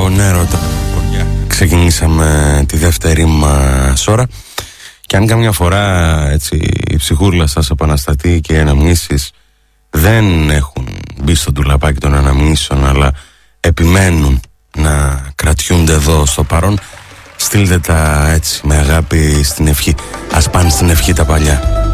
τον έρωτα. Ξεκινήσαμε τη δεύτερη μας ώρα. Και αν καμιά φορά έτσι, η ψυχούρλα σας επαναστατεί και οι αναμνήσεις δεν έχουν μπει στο ντουλαπάκι των αναμνήσεων, αλλά επιμένουν να κρατιούνται εδώ στο παρόν, στείλτε τα έτσι με αγάπη στην ευχή. Ας πάνε στην ευχή τα παλιά.